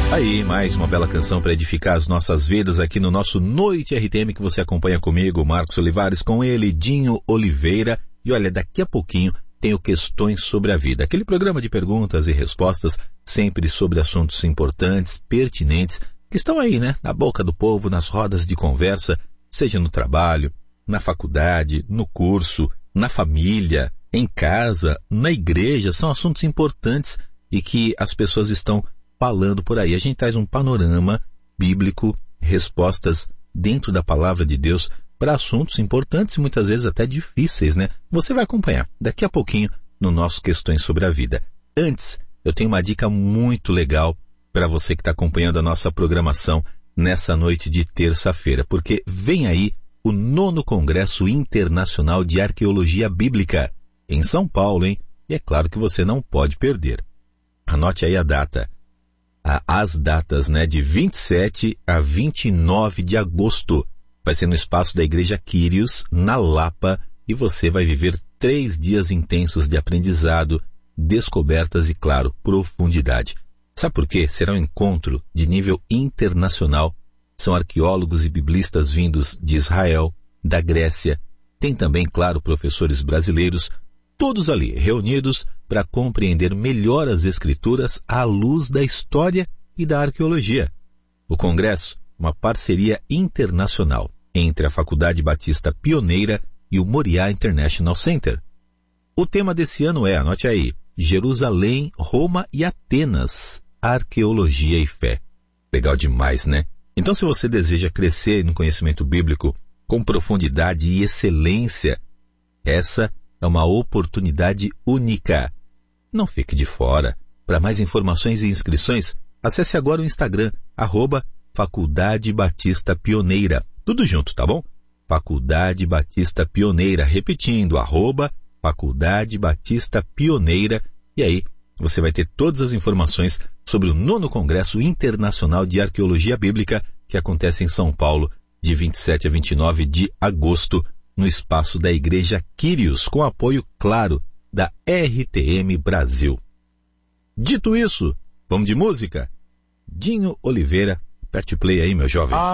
Aí, mais uma bela canção para edificar as nossas vidas aqui no nosso Noite RTM que você acompanha comigo, Marcos Olivares, com ele, Dinho Oliveira. E olha, daqui a pouquinho tenho Questões sobre a Vida, aquele programa de perguntas e respostas, sempre sobre assuntos importantes, pertinentes, que estão aí, né, na boca do povo, nas rodas de conversa, seja no trabalho, na faculdade, no curso, na família, em casa, na igreja. São assuntos importantes e que as pessoas estão falando por aí. A gente traz um panorama bíblico, respostas dentro da palavra de Deus para assuntos importantes e muitas vezes até difíceis, né? Você vai acompanhar daqui a pouquinho no nosso Questões sobre a Vida. Antes, eu tenho uma dica muito legal para você que está acompanhando a nossa programação nessa noite de terça-feira, porque vem aí o 9º Congresso Internacional de Arqueologia Bíblica em São Paulo, hein? E é claro que você não pode perder. Anote aí a data. As datas, né, de 27 a 29 de agosto. Vai ser no espaço da Igreja Quírios, na Lapa, e você vai viver 3 dias intensos de aprendizado, descobertas e, claro, profundidade. Sabe por quê? Será um encontro de nível internacional. São arqueólogos e biblistas vindos de Israel, da Grécia. Tem também, claro, professores brasileiros, todos ali reunidos para compreender melhor as Escrituras à luz da história e da arqueologia. O Congresso, uma parceria internacional entre a Faculdade Batista Pioneira e o Moriá International Center. O tema desse ano é, anote aí, Jerusalém, Roma e Atenas, Arqueologia e Fé. Legal demais, né? Então, se você deseja crescer no conhecimento bíblico com profundidade e excelência, essa é uma oportunidade única. Não fique de fora. Para mais informações e inscrições, acesse agora o Instagram, @Faculdade Batista Pioneira. Tudo junto, tá bom? Faculdade Batista Pioneira. Repetindo, @Faculdade Batista Pioneira. E aí, você vai ter todas as informações sobre o 9º Congresso Internacional de Arqueologia Bíblica, que acontece em São Paulo, de 27 a 29 de agosto, no espaço da Igreja Quírios, com apoio, claro, da RTM Brasil. Dito isso, vamos de música? Dinho Oliveira, aperte play aí, meu jovem.